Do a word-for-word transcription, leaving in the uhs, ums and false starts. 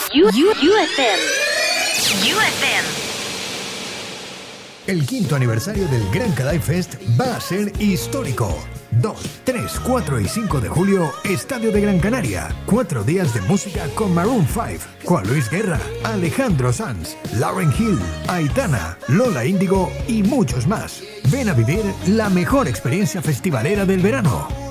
U F M. U F M. El quinto aniversario del Gran Canal Fest va a ser histórico. dos, tres, cuatro y cinco de julio, Estadio de Gran Canaria. Cuatro días de música con Maroon cinco, Juan Luis Guerra, Alejandro Sanz, Lauryn Hill, Aitana, Lola Índigo y muchos más. Ven a vivir la mejor experiencia festivalera del verano.